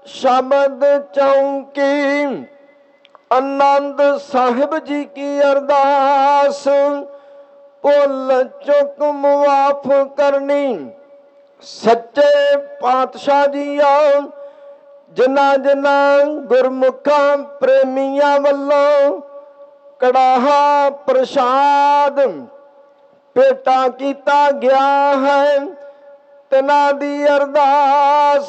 शब्द चौंकी आनंद साहिब जी की अरदास भुल चुक मुआफ करनी सच्चे पातशाह जी आओ जिन्ना जिन्ना गुरमुखा प्रेमिया वल्लों कड़ाहा प्रसाद भेटा किया गया है तिना दी अरदास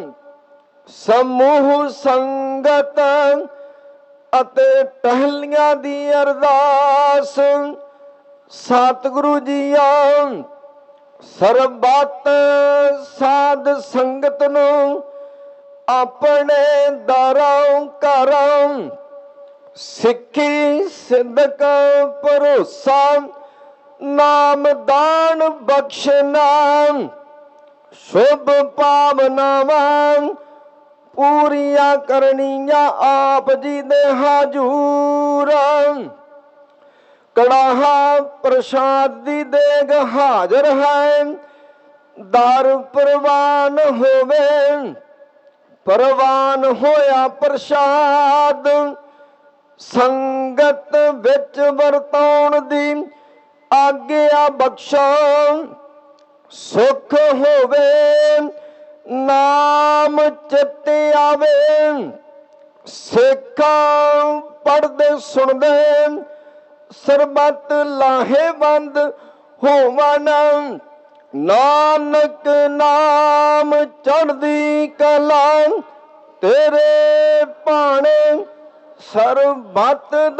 समूह संगत अते टहलियां दी अरदास सतगुरु जी आओ सरबत साध संगत नू अपने दरों घरों सिक्खी सिदक भरोसा नाम दान बख्शना शुभ भावनावां पूरिया करनिया आप जी दे हाजूर कड़ाहा प्रसाद दी देग हाजर है दर प्रवान होवे प्रवान होया प्रसाद संगत विच वरताउण दी आग्या बख्शो सुख होवे नाम चित्ते आवे सिखां पढ़दे सुनदे सरबत लाहेवंद होवन नानक नाम चढ़दी कला तेरे भाणे सरबत